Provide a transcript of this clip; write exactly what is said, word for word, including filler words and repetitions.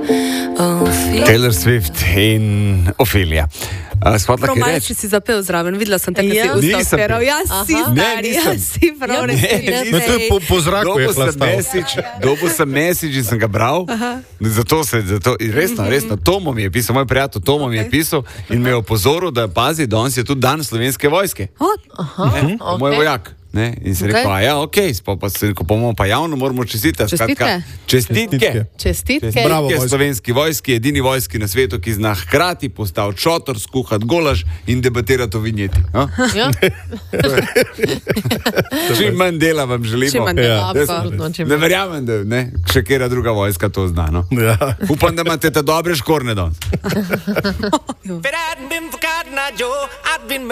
Taylor Swift in Ophelia. Prav malce si zapel zraven, videla sem te, kaj si usta odperal. Ja, si stari, ja, si prav ne. No, to je po, po zraku je hlastal. Dobil sem message in sem ga bral. Zato se, zato, resno, resno, Tomo mi je pisal, moj prijatelj Tomo mi je pisal in me je opozoril, da pazi, danes je tudi dan Slovenske vojske. Ne, moj vojak. Ne? In se okay. rekel, a ja, okej, okay. pa se rekel, bomo pa javno moramo čestitati. Čestitke. Čestitke. Čestitke. Bravo, slovenski vojski, edini vojski na svetu, ki zna hkrati postaviti šotor, skuhati golaž in debatirati o vinjeti. No? Ja. Čim manj dela vam želimo. Čim manj dela, ja. Absolutno. Ne verjamem, da ne, še kera druga vojska to zna. No? Ja. Upam, da imate te dobre škorne danes.